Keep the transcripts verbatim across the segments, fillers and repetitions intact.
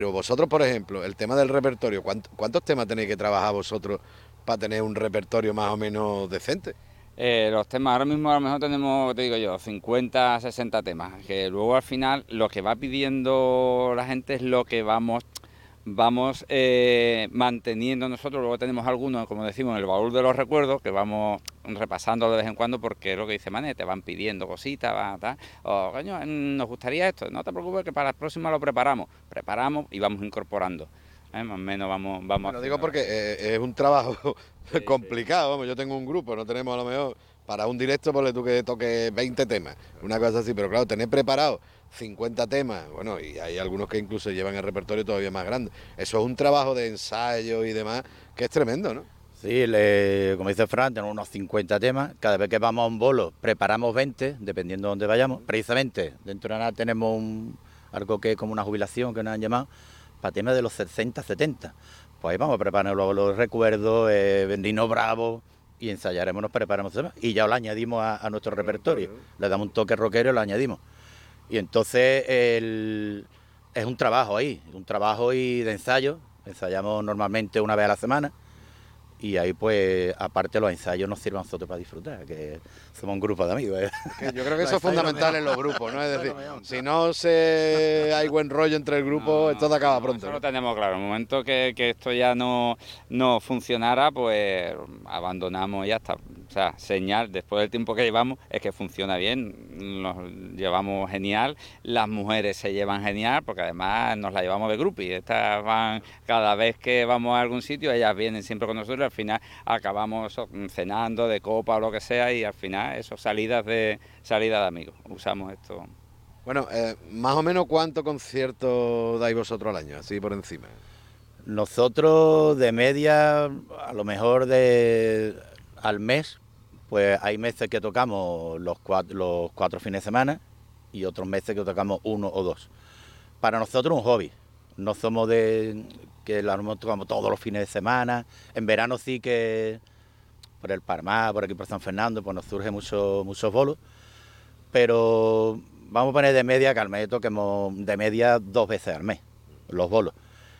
Pero vosotros, por ejemplo, el tema del repertorio, ¿cuánto- ¿cuántos temas tenéis que trabajar vosotros para tener un repertorio más o menos decente? Eh, los temas, ahora mismo a lo mejor tenemos, te digo yo, cincuenta, sesenta temas, que luego al final lo que va pidiendo la gente es lo que vamos vamos eh, manteniendo nosotros. Luego tenemos algunos, como decimos, en el baúl de los recuerdos, que vamos repasando de vez en cuando, porque es lo que dice Mané, te van pidiendo cositas, va, tal, o coño, nos gustaría esto, no te preocupes que para la próxima lo preparamos, preparamos y vamos incorporando. ¿eh? Más o menos vamos, vamos Bueno, digo haciendo. porque eh, es un trabajo Sí, sí. complicado, vamos, yo tengo un grupo, no tenemos a lo mejor para un directo, ponle tú que toque veinte temas, una cosa así, pero claro, tener preparado cincuenta temas, bueno, y hay algunos que incluso llevan el repertorio todavía más grande. Eso es un trabajo de ensayo y demás que es tremendo, ¿no? Sí, le- como dice Fran, tenemos unos cincuenta temas. Cada vez que vamos a un bolo, preparamos veinte, dependiendo de dónde vayamos. Precisamente, dentro de nada tenemos un- algo que es como una jubilación que nos han llamado, para temas de los sesenta, setenta. Pues ahí vamos a preparar luego los recuerdos, eh, Vendino Bravo, y ensayaremos, nos preparamos temas. Y ya lo añadimos a, a nuestro repertorio. Le damos un toque rockero y lo añadimos. Y entonces el- es un trabajo ahí, un trabajo y de ensayo. Ensayamos normalmente una vez a la semana y ahí pues aparte los ensayos nos sirven a nosotros para disfrutar, que somos un grupo de amigos. ¿eh? Que yo creo que Los eso es ensayos lo fundamental mejor. en los grupos, ¿no? Es Eso es decir, lo mejor. si no se hay buen rollo entre el grupo, No, esto no, te acaba no, pronto, eso ¿no? lo tenemos claro. En el momento que, que esto ya no, no funcionara, pues abandonamos y ya está. O sea, señal, después del tiempo que llevamos, es que funciona bien, nos llevamos genial, las mujeres se llevan genial, porque además nos la llevamos de grupo y estas van, cada vez que vamos a algún sitio, ellas vienen siempre con nosotros y al final acabamos eso, cenando de copa o lo que sea y al final eso, salidas de, salidas de amigos, usamos esto. Bueno, eh, más o menos cuántos conciertos dais vosotros al año, así por encima. Nosotros de media, a lo mejor de al mes, pues hay meses que tocamos los cuatro, los cuatro fines de semana y otros meses que tocamos uno o dos. Para nosotros un hobby. No somos de que la normal tocamos todos los fines de semana. En verano sí que por el Parmá, por aquí por San Fernando, pues nos surge mucho, muchos bolos. Pero vamos a poner de media que al mes toquemos de media dos veces al mes los bolos.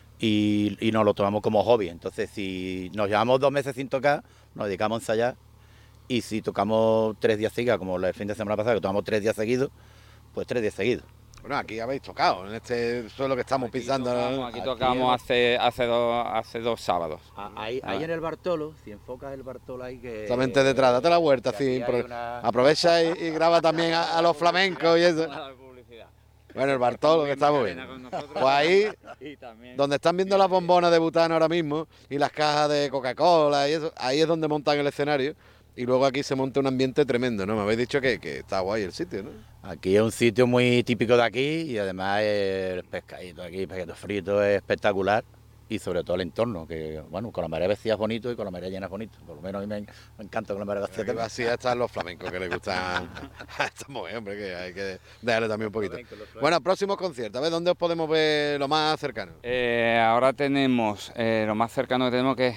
Y, y nos lo tomamos como hobby. Entonces, si nos llevamos dos meses sin tocar, nos dedicamos a ensayar. Y si tocamos tres días seguidos, como el fin de semana pasado, que tocamos tres días seguidos, pues tres días seguidos. Bueno, aquí habéis tocado, en este suelo que estamos Aquí pisando. tocamos, ¿no? aquí Aquí tocamos hemos- hace, hace, dos, hace dos sábados. Ahí, Ah. ahí en el Bartolo, si enfocas el Bartolo ahí que... Exactamente detrás, date la vuelta, que así, aquí pro- hay una- aprovecha y, y graba también a, a los flamencos y eso. Bueno, el Bartolo, que está muy bien. Pues ahí, Y también donde están viendo las bombonas de butano ahora mismo y las cajas de Coca-Cola y eso, ahí es donde montan el escenario. Y luego aquí se monta un ambiente tremendo, ¿no? Me habéis dicho que, que está guay el sitio, ¿no? Aquí es un sitio muy típico de aquí y además el pescadito aquí, pescado frito es espectacular y sobre todo el entorno, que bueno, con la marea vacía es bonito y con la marea llena es bonito. Por lo menos a mí me, me encanta con la marea vacía. Aquí así están los flamencos que les gustan a esta mujer, hombre, que hay que darle también un poquito. Bueno, próximos conciertos, a ver dónde os podemos ver lo más cercano. Eh, ahora tenemos, eh, lo más cercano que tenemos que es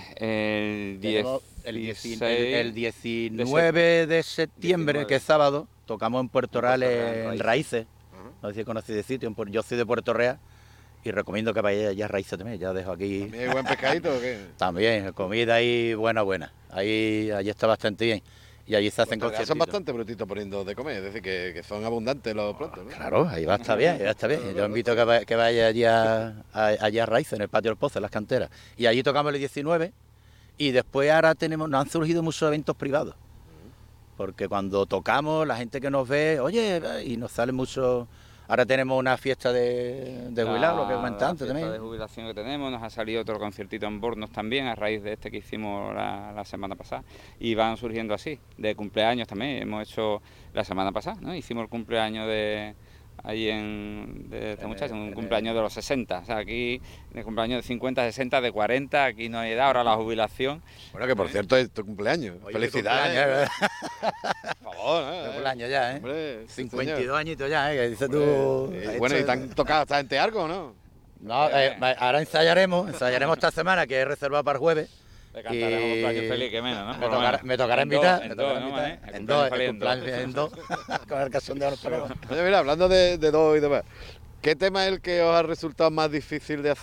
el Tenemos el, dieciséis, dieci- el- el diecinueve de septiembre, diecinueve. que es sábado, tocamos en Puerto En Real Puerto Real, en en Raíces. Ajá. No sé si conocéis de sitio, en Puer- yo soy de Puerto Real y recomiendo que vayáis allá a Raíces también, ya dejo aquí. ¿También hay buen pescadito o qué? También, comida ahí buena, buena. Ahí, allí está bastante bien. Y allí se hacen Puerto Real conciertos. son bastante brutitos poniendo de comer, es decir, que, que son abundantes los platos, ¿no? Claro, ahí va a estar bien, ahí va a estar bien. Yo invito a que, vaya- que vaya allí a, a, allí a Raíces, en el patio del Pozo, en las canteras. Y allí tocamos el diecinueve y después ahora tenemos, nos han surgido muchos eventos privados. Porque cuando tocamos, la gente que nos ve, oye, y nos sale mucho. Ahora tenemos una fiesta de, de jubilados, lo que comenté antes la fiesta también. de jubilación que tenemos, nos ha salido otro conciertito en Bornos también, a raíz de este que hicimos la, la semana pasada. Y van surgiendo así, de cumpleaños también, hemos hecho la semana pasada, ¿no? Hicimos el cumpleaños de ahí en de este En muchacho, el- un en cumpleaños el- de los sesenta, o sea, aquí de cumpleaños de cincuenta, sesenta, de cuarenta, aquí no hay edad, ahora la jubilación. Bueno, que por cierto es tu cumpleaños. Oye, Felicidades. tu cumpleaños, Por favor, ¿eh? ¿eh? Cumpleaños ya, ¿eh? Hombre, sí, cincuenta y dos señor. añitos ya, ¿eh? Que dices tú. Eh, has bueno, ¿y hecho- te han tocado esta gente algo o no? No, eh, ahora ensayaremos, ensayaremos esta semana, que es reservada para el jueves. Le cantaremos Y- cumpleaños feliz, que menos, ¿no? Me Por lo tocará, menos. me tocará En dos, invitar. en me dos, tocará ¿no, invitar. Mané? El En cumpleaños dos, feliz el en dos. cumpleaños en dos. Con el calzón de oro. Oye, mira, hablando de, de dos y demás, ¿qué tema es el que os ha resultado más difícil de hacer?